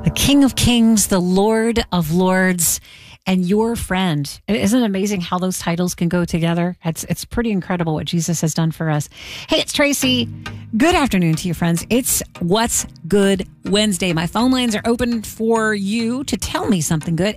The King of Kings, the Lord of Lords, and your friend. Isn't it amazing how those titles can go together? It's pretty incredible what Jesus has done for us. Hey, it's Tracy. Good afternoon to you, friends. It's What's Good Wednesday. My phone lines are open for you to tell me something good.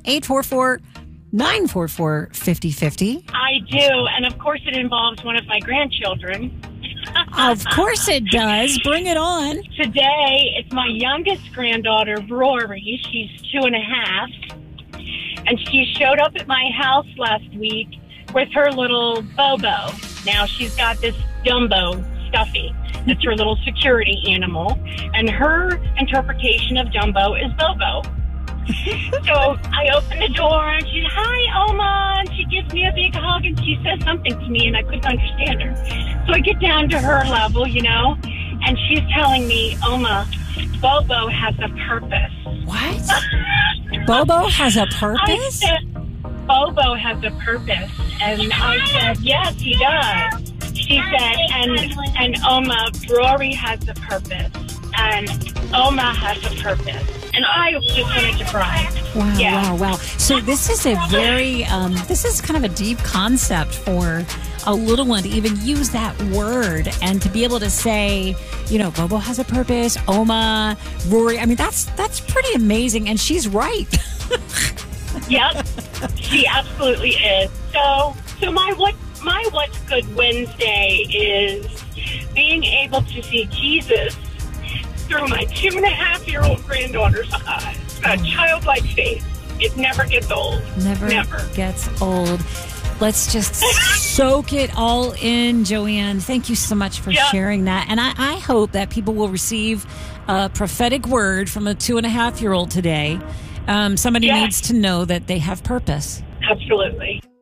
844-944-5050. I do, and of course it involves one of my grandchildren. Of course it does. Bring it on. Today, it's my youngest granddaughter, Rory. She's 2.5. And she showed up at my house last week with her little Bobo. Now, she's got this Dumbo stuffy. It's her little security animal. And her interpretation of Dumbo is Bobo. So I open the door and she's, "Hi, Oma." And she gives me a big hug and she says something to me and I couldn't understand her. So I get down to her level, and she's telling me, "Oma, Bobo has a purpose." What? Bobo has a I purpose? said, "Bobo has a purpose." And I said, "Yes, he does." She said, and Oma, Rory has a purpose. And Oma has a purpose. And I just wanted to cry. Wow. So this is a very, this is kind of a deep concept for a little one to even use that word and to be able to say, Bobo has a purpose, Oma, Rory. I mean, that's pretty amazing. And she's right. Yep, she absolutely is. So my What's Good Wednesday is being able to see Jesus through my 2.5-year-old granddaughter's eyes. A childlike faith. It never gets old. Never gets old. Let's just soak it all in, Joanne. Thank you so much for sharing that. And I hope that people will receive a prophetic word from a 2.5-year-old today. Somebody needs to know that they have purpose. Absolutely.